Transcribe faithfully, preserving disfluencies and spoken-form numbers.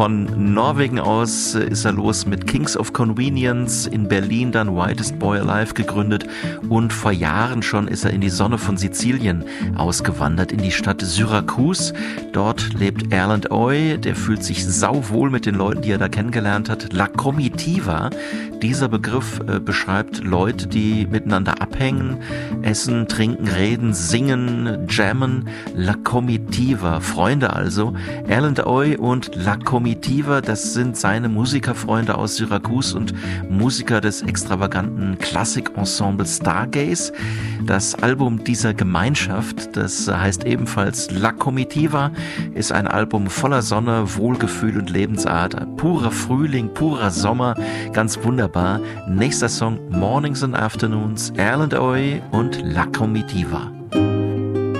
Von Norwegen aus ist er los mit Kings of Convenience, in Berlin dann Whitest Boy Alive gegründet und vor Jahren schon ist er in die Sonne von Sizilien ausgewandert, in die Stadt Syrakus. Dort lebt Erlend Øye, der fühlt sich sauwohl mit den Leuten, die er da kennengelernt hat. La Comitiva, dieser Begriff äh, beschreibt Leute, die miteinander abhängen, essen, trinken, reden, singen, jammen. La Comitiva, Freunde also. Erlend Øye und La Comitiva, das sind seine Musikerfreunde aus Syrakus und Musiker des extravaganten Klassikensembles Stargaze. Das Album dieser Gemeinschaft, das heißt ebenfalls La Comitiva, ist ein Album voller Sonne, Wohlgefühl und Lebensart. Purer Frühling, purer Sommer, ganz wunderbar. Nächster Song Mornings and Afternoons, Erlend Øye und La Comitiva.